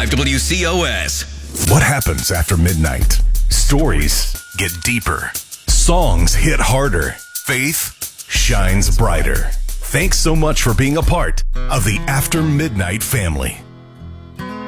105 WCOS. What happens after midnight? Stories get deeper. Songs hit harder. Faith shines brighter. Thanks so much for being a part of the After Midnight family.